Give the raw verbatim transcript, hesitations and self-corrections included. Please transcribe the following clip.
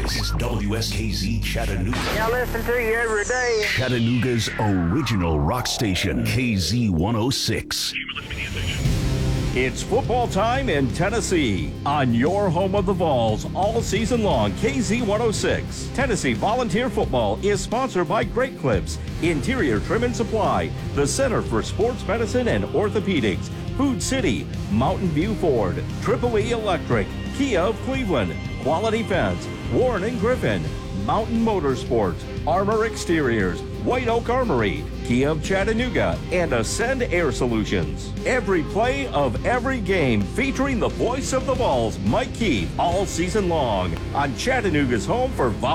This is W S K Z Chattanooga. I listen to you every day. Chattanooga's original rock station, K Z one oh six. It's football time in Tennessee on your home of the Vols all season long, K Z one oh six. Tennessee Volunteer Football is sponsored by Great Clips, Interior Trim and Supply, the Center for Sports Medicine and Orthopedics, Food City, Mountain View Ford, Triple E Electric, Kia of Cleveland, Quality Fence, Warren and Griffin, Mountain Motorsports, Armor Exteriors, White Oak Armory, Kia of Chattanooga, and Ascend Air Solutions. Every play of every game featuring the voice of the Vols, Mike Keith, all season long on Chattanooga's home for Vol.